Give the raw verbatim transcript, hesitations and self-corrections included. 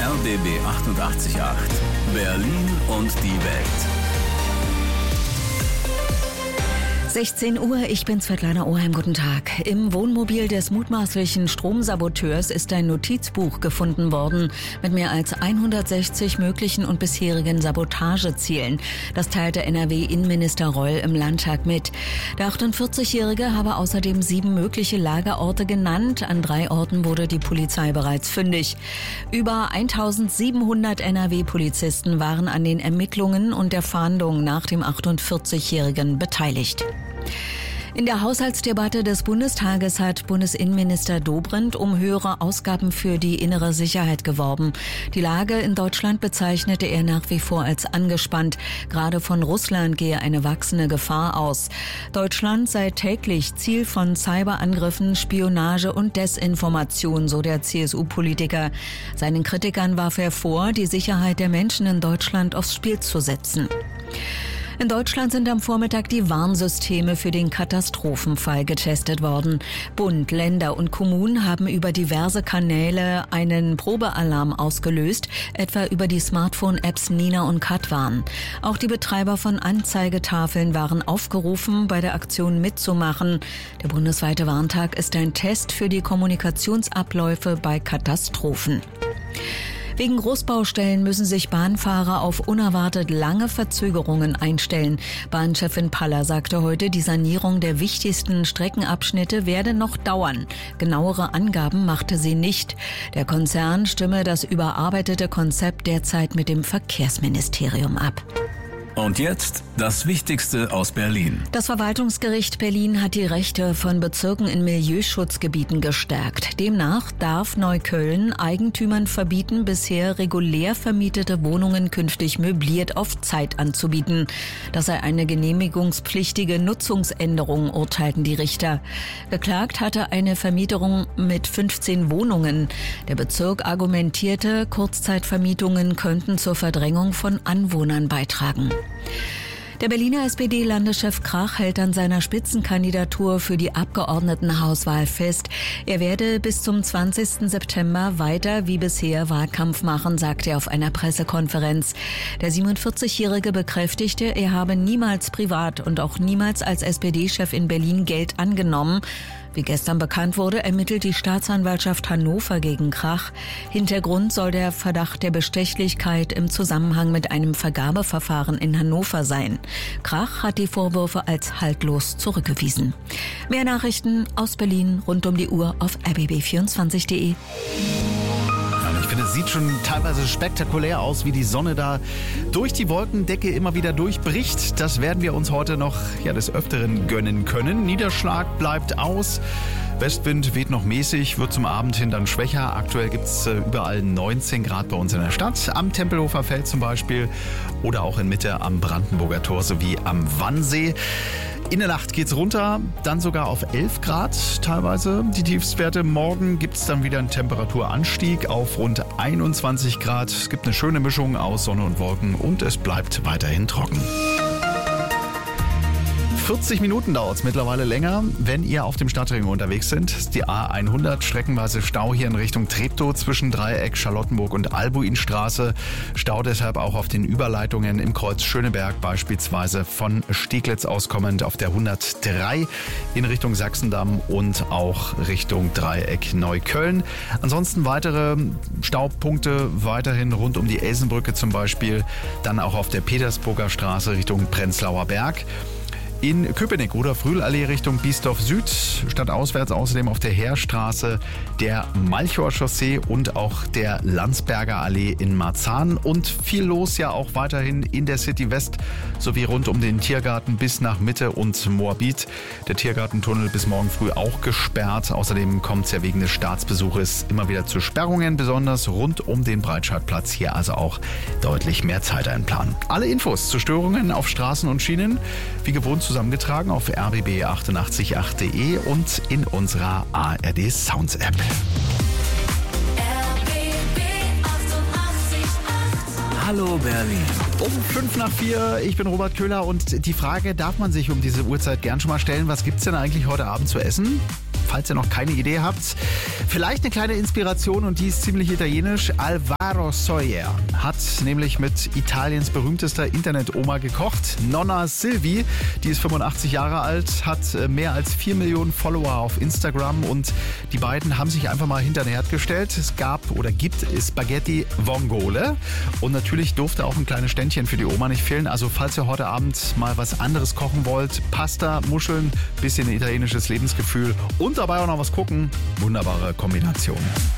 R B B achtundachtzig Komma acht. Berlin und die Welt. sechzehn Uhr, ich bin Svetlana Oheim, guten Tag. Im Wohnmobil des mutmaßlichen Stromsaboteurs ist ein Notizbuch gefunden worden mit mehr als hundertsechzig möglichen und bisherigen Sabotagezielen. Das teilte N R W-Innenminister Reul im Landtag mit. Der achtundvierzigjährige habe außerdem sieben mögliche Lagerorte genannt. An drei Orten wurde die Polizei bereits fündig. Über eintausendsiebenhundert N R W-Polizisten waren an den Ermittlungen und der Fahndung nach dem achtundvierzigjährigen beteiligt. In der Haushaltsdebatte des Bundestages hat Bundesinnenminister Dobrindt um höhere Ausgaben für die innere Sicherheit geworben. Die Lage in Deutschland bezeichnete er nach wie vor als angespannt. Gerade von Russland gehe eine wachsende Gefahr aus. Deutschland sei täglich Ziel von Cyberangriffen, Spionage und Desinformation, so der C S U-Politiker. Seinen Kritikern warf er vor, die Sicherheit der Menschen in Deutschland aufs Spiel zu setzen. In Deutschland sind am Vormittag die Warnsysteme für den Katastrophenfall getestet worden. Bund, Länder und Kommunen haben über diverse Kanäle einen Probealarm ausgelöst, etwa über die Smartphone-Apps Nina und Katwan. Auch die Betreiber von Anzeigetafeln waren aufgerufen, bei der Aktion mitzumachen. Der bundesweite Warntag ist ein Test für die Kommunikationsabläufe bei Katastrophen. Wegen Großbaustellen müssen sich Bahnfahrer auf unerwartet lange Verzögerungen einstellen. Bahnchefin Paller sagte heute, die Sanierung der wichtigsten Streckenabschnitte werde noch dauern. Genauere Angaben machte sie nicht. Der Konzern stimme das überarbeitete Konzept derzeit mit dem Verkehrsministerium ab. Und jetzt das Wichtigste aus Berlin. Das Verwaltungsgericht Berlin hat die Rechte von Bezirken in Milieuschutzgebieten gestärkt. Demnach darf Neukölln Eigentümern verbieten, bisher regulär vermietete Wohnungen künftig möbliert auf Zeit anzubieten. Das sei eine genehmigungspflichtige Nutzungsänderung, urteilten die Richter. Geklagt hatte eine Vermieterung mit fünfzehn Wohnungen. Der Bezirk argumentierte, Kurzzeitvermietungen könnten zur Verdrängung von Anwohnern beitragen. Der Berliner S P D-Landeschef Krach hält an seiner Spitzenkandidatur für die Abgeordnetenhauswahl fest. Er werde bis zum zwanzigsten September weiter wie bisher Wahlkampf machen, sagte er auf einer Pressekonferenz. Der siebenundvierzigjährige bekräftigte, er habe niemals privat und auch niemals als S P D-Chef in Berlin Geld angenommen. Wie gestern bekannt wurde, ermittelt die Staatsanwaltschaft Hannover gegen Krach. Hintergrund soll der Verdacht der Bestechlichkeit im Zusammenhang mit einem Vergabeverfahren in Hannover sein. Krach hat die Vorwürfe als haltlos zurückgewiesen. Mehr Nachrichten aus Berlin rund um die Uhr auf r b b vierundzwanzig punkt d e. Ich finde, es sieht schon teilweise spektakulär aus, wie die Sonne da durch die Wolkendecke immer wieder durchbricht. Das werden wir uns heute noch ja, des Öfteren gönnen können. Niederschlag bleibt aus. Westwind weht noch mäßig, wird zum Abend hin dann schwächer. Aktuell gibt es äh, überall neunzehn Grad bei uns in der Stadt. Am Tempelhofer Feld zum Beispiel oder auch in Mitte am Brandenburger Tor sowie am Wannsee. In der Nacht geht's runter, dann sogar auf elf Grad teilweise die Tiefstwerte. Morgen gibt's dann wieder einen Temperaturanstieg auf rund einundzwanzig Grad. Es gibt eine schöne Mischung aus Sonne und Wolken und es bleibt weiterhin trocken. vierzig Minuten dauert es mittlerweile länger, wenn ihr auf dem Stadtring unterwegs sind. Die A hundert, streckenweise Stau hier in Richtung Treptow zwischen Dreieck, Charlottenburg und Albuinstraße. Stau deshalb auch auf den Überleitungen im Kreuz Schöneberg, beispielsweise von Steglitz aus kommend auf der hundertdrei in Richtung Sachsendamm und auch Richtung Dreieck Neukölln. Ansonsten weitere Staupunkte weiterhin rund um die Elsenbrücke zum Beispiel, dann auch auf der Petersburger Straße Richtung Prenzlauer Berg. In Köpenick oder Frühlallee Richtung Biesdorf Süd, stadtauswärts außerdem auf der Heerstraße, der Malchower Chaussee und auch der Landsberger Allee in Marzahn. Und viel los ja auch weiterhin in der City West sowie rund um den Tiergarten bis nach Mitte und Moabit. Der Tiergartentunnel bis morgen früh auch gesperrt. Außerdem kommt es ja wegen des Staatsbesuches immer wieder zu Sperrungen, besonders rund um den Breitscheidplatz. Hier also auch deutlich mehr Zeit einplanen. Alle Infos zu Störungen auf Straßen und Schienen, wie gewohnt zusammengetragen auf r b b achtundachtzig Komma acht punkt d e und in unserer A R D Sounds App. Hallo Berlin. Um fünf nach vier, ich bin Robert Köhler und die Frage darf man sich um diese Uhrzeit gern schon mal stellen, was gibt's denn eigentlich heute Abend zu essen? falls ihr noch keine Idee habt. Vielleicht eine kleine Inspiration und die ist ziemlich italienisch. Alvaro Soler hat nämlich mit Italiens berühmtester Internet-Oma gekocht. Nonna Silvi, die ist fünfundachtzig Jahre alt, hat mehr als vier Millionen Follower auf Instagram und die beiden haben sich einfach mal hinter den Herd gestellt. Es gab oder gibt Spaghetti Vongole und natürlich durfte auch ein kleines Ständchen für die Oma nicht fehlen. Also falls ihr heute Abend mal was anderes kochen wollt, Pasta, Muscheln, bisschen italienisches Lebensgefühl und dabei auch noch was gucken, wunderbare Kombination.